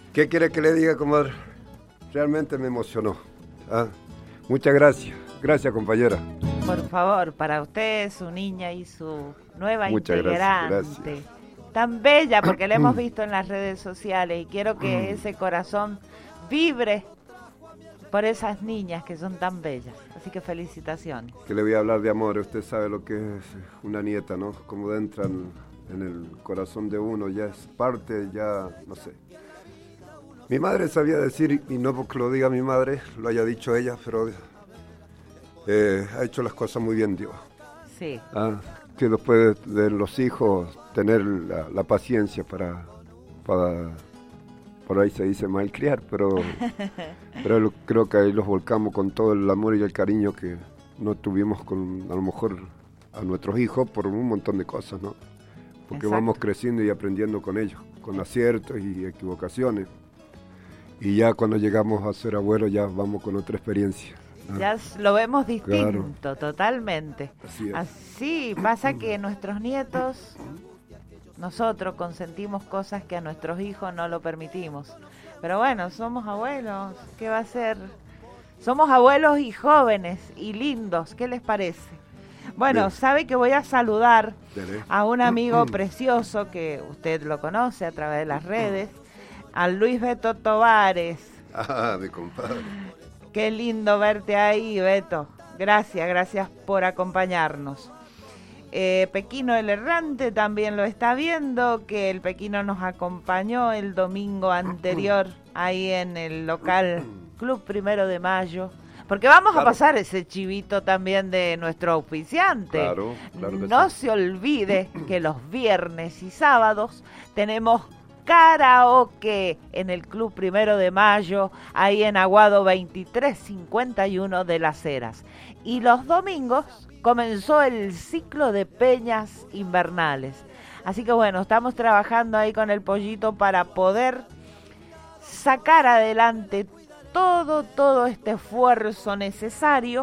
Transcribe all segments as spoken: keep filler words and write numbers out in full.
¿Qué quiere que le diga, comadre? Realmente me emocionó. ¿Ah? Muchas gracias. Gracias, compañera. Por favor, para usted, su niña y su nueva Muchas integrante. gracias, gracias. Tan bella, porque la hemos visto en las redes sociales y quiero que ese corazón vibre por esas niñas que son tan bellas. Así que felicitaciones. Que le voy a hablar de amor. Usted sabe lo que es una nieta, ¿no? Como entra en, en el corazón de uno, ya es parte, ya, no sé. Mi madre sabía decir, y no porque lo diga mi madre, lo haya dicho ella, pero eh, ha hecho las cosas muy bien, Dios. Sí. Ah, que después de, de los hijos, tener la, la paciencia para, para, por ahí se dice malcriar, pero, pero lo, creo que ahí los volcamos con todo el amor y el cariño que no tuvimos con, a lo mejor, a nuestros hijos por un montón de cosas, ¿no? Porque Exacto. vamos creciendo y aprendiendo con ellos, con aciertos y equivocaciones. Y ya cuando llegamos a ser abuelos ya vamos con otra experiencia. ¿No? Ya lo vemos distinto, claro. Totalmente. Así es. Así pasa que nuestros nietos, nosotros consentimos cosas que a nuestros hijos no lo permitimos. Pero bueno, somos abuelos, ¿qué va a ser? Somos abuelos y jóvenes y lindos, ¿qué les parece? Bueno, Bien. Sabe que voy a saludar Dele. a un amigo precioso que usted lo conoce a través de las redes, a Luis Beto Tovares. Ah, mi compadre. Qué lindo verte ahí, Beto. Gracias, gracias por acompañarnos. Eh, Pequino el Errante también lo está viendo, que el Pequino nos acompañó el domingo anterior ahí en el local Club Primero de Mayo. Porque vamos claro. a pasar ese chivito también de nuestro auspiciante. Claro, claro que no sí. se olvide que los viernes y sábados tenemos karaoke en el Club Primero de Mayo, ahí en Aguado veintitrés cincuenta y uno de Las Heras. Y los domingos comenzó el ciclo de peñas invernales. Así que bueno, estamos trabajando ahí con el Pollito para poder sacar adelante todo, todo este esfuerzo necesario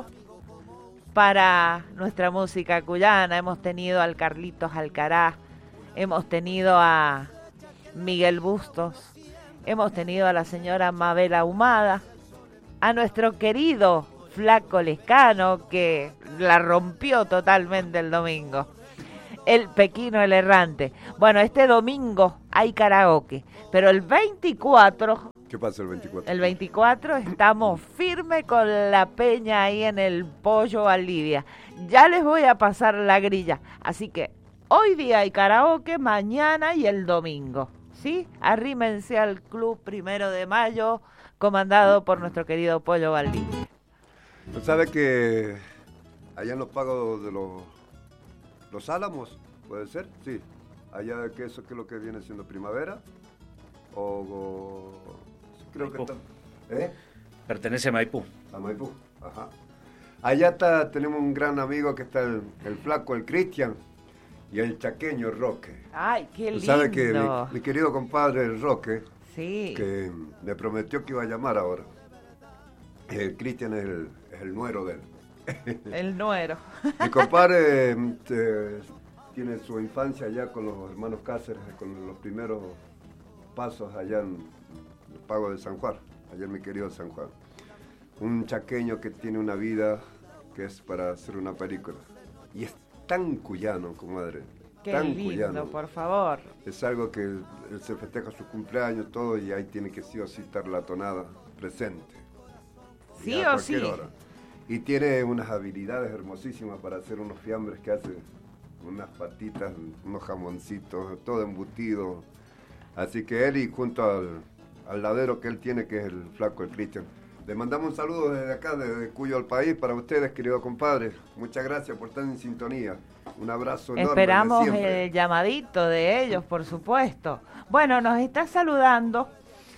para nuestra música cuyana. Hemos tenido al Carlitos Alcaraz, hemos tenido a Miguel Bustos, hemos tenido a la señora Mabel Ahumada, a nuestro querido Flaco Lescano, que la rompió totalmente el domingo, el Pequino el Errante. Bueno, este domingo hay karaoke, pero el veinticuatro... ¿Qué pasa el veinticuatro? El veinticuatro estamos firme con la peña ahí en el Pollo Valdivia. Ya les voy a pasar la grilla, así que hoy día hay karaoke, mañana y el domingo. ¿Sí? Arrímense al Club Primero de Mayo, comandado por nuestro querido Pollo Valdivia. ¿No sabe que allá en los pagos de los, los Álamos, puede ser? Sí. Allá, que eso que es lo que viene siendo primavera, o... o creo Maipú. que está... ¿Eh? Pertenece a Maipú. A Maipú, ajá. Allá está, tenemos un gran amigo que está el, el flaco, el Cristian, y el chaqueño Roque. Ay, qué lindo. ¿Sabe que mi, mi querido compadre el Roque, sí. que me prometió que iba a llamar ahora? El Cristian es el, es el nuero de él. El nuero. Mi compadre eh, tiene su infancia allá con los hermanos Cáceres, con los primeros pasos allá en el Pago de San Juan, allá en mi querido San Juan. Un chaqueño que tiene una vida que es para hacer una película. Y es tan cuyano, comadre. Qué tan lindo, cuyano. Por favor. Es algo que él se festeja su cumpleaños, todo, y ahí tiene que sí o sí estar la tonada presente. Sí o sí. Hora. Y tiene unas habilidades hermosísimas para hacer unos fiambres que hace, unas patitas, unos jamoncitos, todo embutido. Así que él, y junto al, al ladero que él tiene, que es el flaco, el Cristian, le mandamos un saludo desde acá, desde Cuyo al País, para ustedes, queridos compadres. Muchas gracias por estar en sintonía. Un abrazo enorme. Esperamos el llamadito de ellos, por supuesto. Bueno, nos está saludando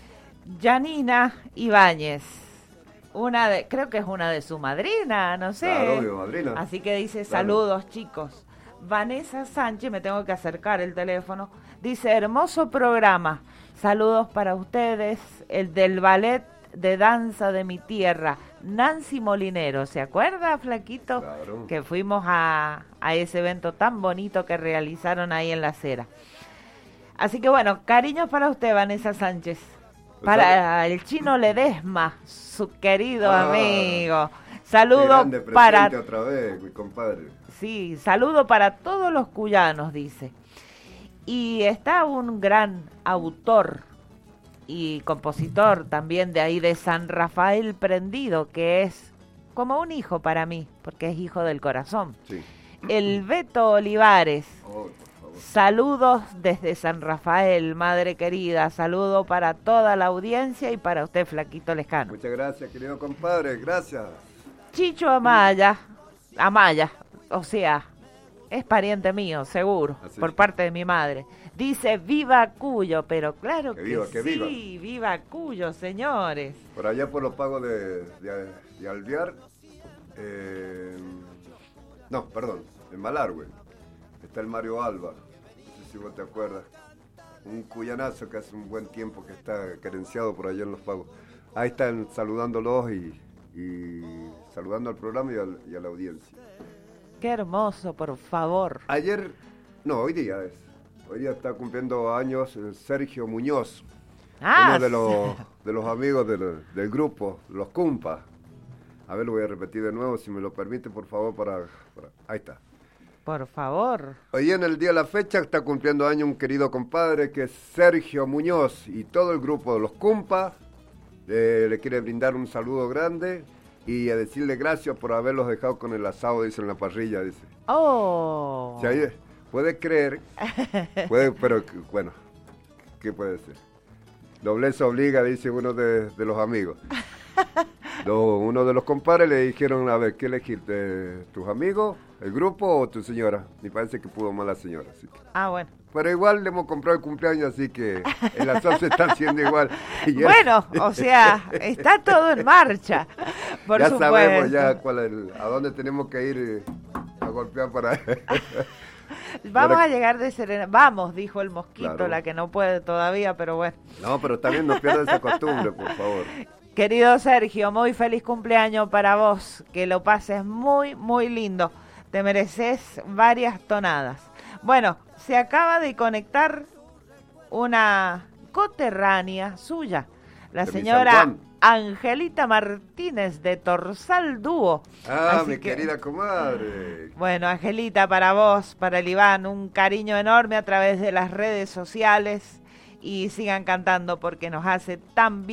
Janina Ibáñez. Una de, creo que es una de su madrina, no sé. Claro, obvio, madrina. Así que dice, claro. Saludos, chicos. Vanessa Sánchez, me tengo que acercar el teléfono, dice, hermoso programa. Saludos para ustedes, el del ballet de danza de mi tierra, Nancy Molinero. ¿Se acuerda, Flaquito? Claro. Que fuimos a, a ese evento tan bonito que realizaron ahí en La Cera. Así que bueno, cariños para usted, Vanessa Sánchez. Para el Chino Ledesma, su querido Ah, amigo. Saludo para... otra vez, mi compadre. Sí, saludo para todos los cuyanos, dice. Y está un gran autor y compositor también de ahí de San Rafael Prendido, que es como un hijo para mí, porque es hijo del corazón. Sí. El Beto Olivares. Oh, por favor. Saludos desde San Rafael, madre querida. Saludo para toda la audiencia y para usted, Flaquito Lescano. Muchas gracias, querido compadre. Gracias. Chicho Amaya, Amaya, o sea, es pariente mío, seguro, Así. por parte de mi madre. Dice, viva Cuyo, pero claro que, Que viva, sí, que viva. viva Cuyo, señores. Por allá por los pagos de, de, de Alvear, eh, no, perdón, en Malargüe, está el Mario Alba, no sé si vos te acuerdas, un cuyanazo que hace un buen tiempo que está querenciado por allá en los pagos. Ahí están saludándolos y, y saludando al programa y, al, y a la audiencia. Qué hermoso, por favor. Ayer, no, hoy día es, hoy día está cumpliendo años el Sergio Muñoz, Ah, uno de los, de los amigos del, del grupo, los Cumpas. A ver, lo voy a repetir de nuevo, si me lo permite, por favor, para, para... Ahí está. por favor. Hoy en el día de la fecha está cumpliendo año un querido compadre que es Sergio Muñoz y todo el grupo de los Cumpas. Eh, le quiere brindar un saludo grande y a decirle gracias por haberlos dejado con el asado, dice, en la parrilla, dice. Oh. Si hay, puede creer, puede, pero bueno, ¿qué puede ser? Doblez obliga, dice uno de, de los amigos. Lo, uno de los compadres le dijeron, a ver, ¿qué elegir? ¿De ¿Tus amigos, el grupo o tu señora? Me parece que pudo más la señora. Así que. Ah, bueno. Pero igual le hemos comprado el cumpleaños, así que el asado se está haciendo igual. Y ya, Bueno, o sea, está todo en marcha. Por ya supuesto. sabemos ya cuál es el- a dónde tenemos que ir eh, a golpear para... Vamos Para- a llegar de serena. Vamos, dijo el mosquito, Claro. la que no puede todavía, pero bueno. No, pero también no pierda esa costumbre, por favor. Querido Sergio, muy feliz cumpleaños para vos. Que lo pases muy, muy lindo. Te mereces varias tonadas. Bueno, se acaba de conectar una coterránea suya, la De mi San señora Juan. Angelita Martínez de Torsal Dúo. Ah, Así mi que- querida comadre. Bueno, Angelita, para vos, para el Iván, un cariño enorme a través de las redes sociales y sigan cantando porque nos hace tan bien.